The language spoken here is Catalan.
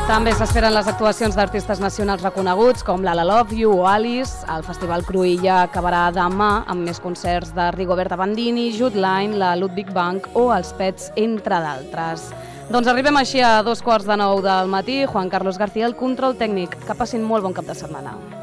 També s'esperen les actuacions d'artistes nacionals reconeguts com l'Ala Love You o Alice. El Festival Cruïlla acabarà demà amb més concerts de Rigoberta Bandini, Jude Line, la Ludwig Bank o els Pets, entre d'altres. Doncs arribem així a 8:15 del matí. Juan Carlos García, el control tècnic. Que passin molt bon cap de setmana.